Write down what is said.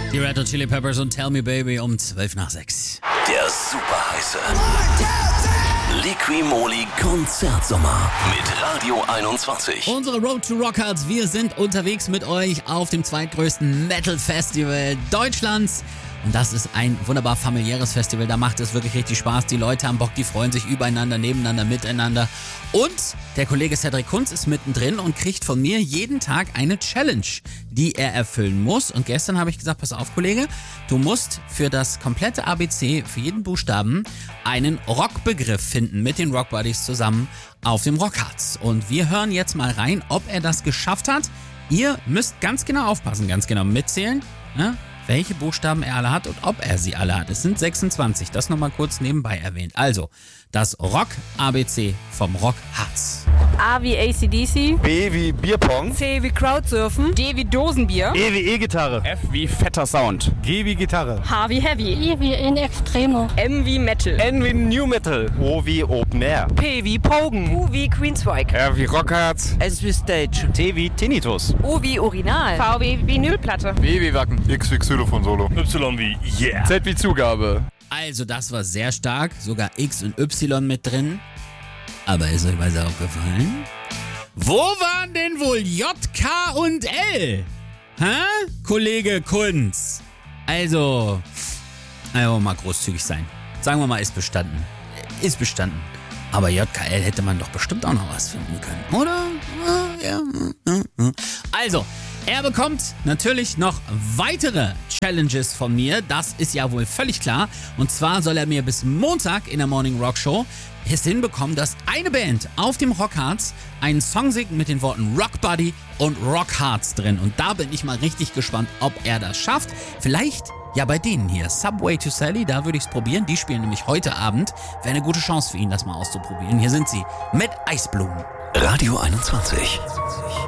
Die Red Hot Chili Peppers und Tell Me Baby um 5:55. Der super heiße Liqui-Moly Konzertsommer mit Radio 21. Unsere Road to Rockhards, wir sind unterwegs mit euch auf dem zweitgrößten Metal-Festival Deutschlands. Und das ist ein wunderbar familiäres Festival, da macht es wirklich richtig Spaß. Die Leute haben Bock, die freuen sich übereinander, nebeneinander, miteinander. Und der Kollege Cedric Kunz ist mittendrin und kriegt von mir jeden Tag eine Challenge, die er erfüllen muss. Und gestern habe ich gesagt, pass auf Kollege, du musst für das komplette ABC, für jeden Buchstaben, einen Rockbegriff finden mit den Rock Buddies zusammen auf dem Rockhards. Und wir hören jetzt mal rein, ob er das geschafft hat. Ihr müsst ganz genau aufpassen, ganz genau mitzählen, ne? Welche Buchstaben er alle hat und ob er sie alle hat. Es sind 26, das nochmal kurz nebenbei erwähnt. Also, das Rock-ABC vom Rockhards. A wie AC/DC. B wie Bierpong. C wie Crowdsurfen. D wie Dosenbier. E wie E-Gitarre. F wie fetter Sound. G wie Gitarre. H wie Heavy. I wie in Extremo. M wie Metal. N wie New Metal. O wie Open Air. P wie Pogen. U wie Queensryche. R wie Rockhards. S wie Stage. T wie Tinnitus. U wie Urinal. V wie Vinylplatte. W wie Wacken. X wie Xylophon Solo. Y wie Yeah. Z wie Zugabe. Also, das war sehr stark. Sogar X und Y mit drin. Aber ist euch was aufgefallen? Wo waren denn wohl J, K und L? Hä? Kollege Kunz. Also mal großzügig sein. Sagen wir mal, ist bestanden. Ist bestanden. Aber JKL hätte man doch bestimmt auch noch was finden können, oder? Ja. Also, er bekommt natürlich noch weitere Challenges von mir. Das ist ja wohl völlig klar. Und zwar soll er mir bis Montag in der Morning Rock Show es hinbekommen, dass eine Band auf dem Rockhards einen Song singt mit den Worten Rock Buddy und Rockhards drin. Und da bin ich mal richtig gespannt, ob er das schafft. Vielleicht ja bei denen hier. Subway to Sally, da würde ich es probieren. Die spielen nämlich heute Abend. Wäre eine gute Chance für ihn, das mal auszuprobieren. Hier sind sie mit Eisblumen. Radio 21.